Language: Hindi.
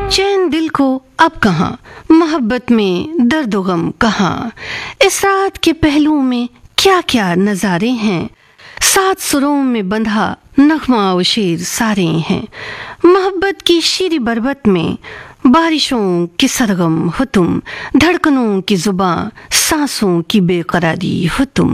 चैन दिल को अब कहाँ, मोहब्बत में दर्द गम कहाँ। इस रात के पहलू में क्या क्या नजारे हैं। सात सुरों में बंधा नगमा व शेर सारे हैं। मोहब्बत की शीरी बरबत में बारिशों की सरगम हो तुम, धड़कनों की जुबां, सांसों की बेकरारी हो तुम।